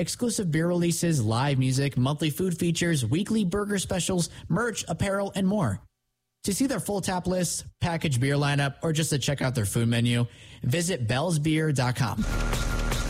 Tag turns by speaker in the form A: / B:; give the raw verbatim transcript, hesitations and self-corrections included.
A: exclusive beer releases, live music, monthly food features, weekly burger specials, merch, apparel, and more. To see their full tap list, packaged beer lineup, or just to check out their food menu, visit bells beer dot com.